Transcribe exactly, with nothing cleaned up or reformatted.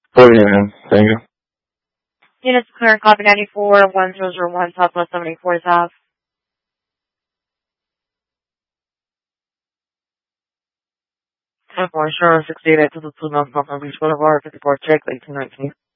forty, man. Thank you. Units clear, copy ninety-four, one zero zero one, Southwest seventy-fourth Ave. ten four, Charlotte sixty-eight to the two Mountain Beach Boulevard, fifty-four check, eighteen nineteen.